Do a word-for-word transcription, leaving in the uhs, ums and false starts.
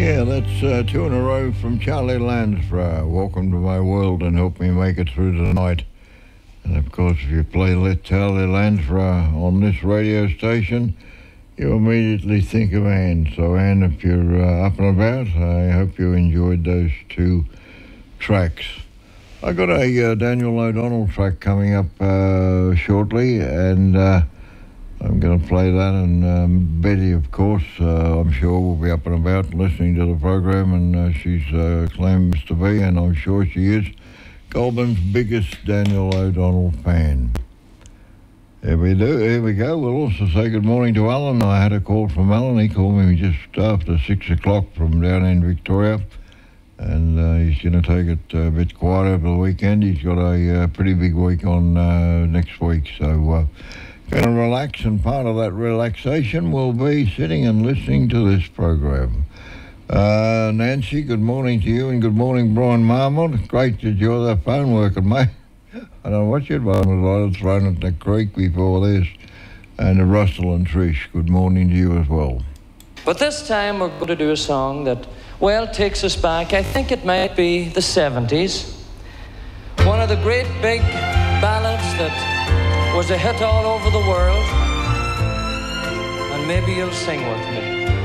Yeah, that's uh, two in a row from Charlie Lansborough. Welcome to my world and help me make it through the night. And of course, if you play Let Charlie Lansborough on this radio station, you immediately think of Anne. So Anne, if you're uh, up and about, I hope you enjoyed those two tracks. I got a uh, Daniel O'Donnell track coming up uh, shortly, and uh, I'm going to play that. And um, Betty, of course, uh, I'm sure will be up and about listening to the program, and uh, she's uh, claims to be, and I'm sure she is, Goulburn's biggest Daniel O'Donnell fan. Here we do. Here we go. We'll also say good morning to Alan. I had a call from Alan. He called me just after six o'clock from down in Victoria, and uh, he's going to take it a bit quiet over the weekend. He's got a uh, pretty big week on uh, next week, so uh, going to relax, and part of that relaxation will be sitting and listening to this program. Uh, Nancy, good morning to you, and good morning, Brian Marmot. Great that you're that phone working, mate. I don't know what you'd want. I'd have thrown it in the creek before this. And uh, Russell and Trish, good morning to you as well. But this time we're going to do a song that, well, takes us back. I think it might be the seventies. One of the great big ballads that was a hit all over the world. And maybe you'll sing with me.